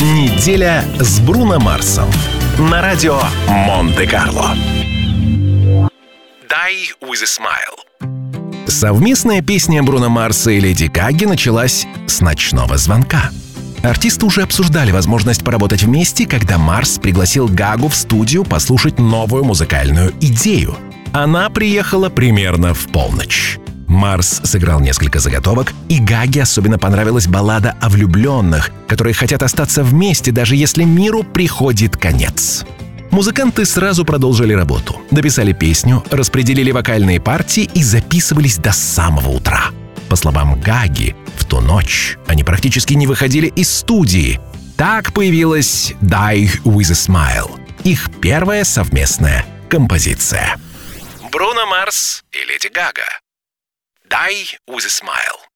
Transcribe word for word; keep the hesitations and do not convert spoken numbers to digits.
Неделя с Бруно Марсом на радио Монте-Карло. Die with a Smile. Совместная песня Бруно Марса и Леди Гаги началась с ночного звонка. Артисты уже обсуждали возможность поработать вместе, когда Марс пригласил Гагу в студию послушать новую музыкальную идею. Она приехала примерно в полночь. Марс сыграл несколько заготовок, и Гаге особенно понравилась баллада о влюбленных, которые хотят остаться вместе, даже если миру приходит конец. Музыканты сразу продолжили работу, дописали песню, распределили вокальные партии и записывались до самого утра. По словам Гаги, в ту ночь они практически не выходили из студии. Так появилась «Die with a Smile», их первая совместная композиция. Бруно Марс и Леди Гага. Die with a Smile.